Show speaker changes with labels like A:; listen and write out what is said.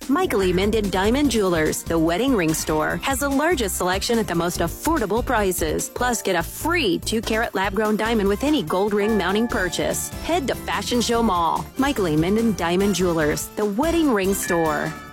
A: Michael E. Minden Diamond Jewelers, the wedding ring store, has the largest selection at the most affordable prices. Plus, get a free 2-carat lab-grown diamond with any gold ring mounting purchase. Head to Fashion Show Mall. Michael E. Minden Diamond Jewelers, the wedding ring store.